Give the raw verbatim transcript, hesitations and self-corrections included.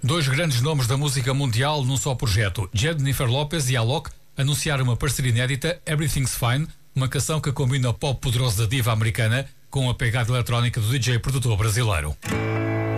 Dois grandes nomes da música mundial num só projeto. Jennifer Lopez e Alok anunciaram uma parceria inédita, Everything's Fine, uma canção que combina o pop poderoso da diva americana com a pegada eletrónica do D J produtor brasileiro.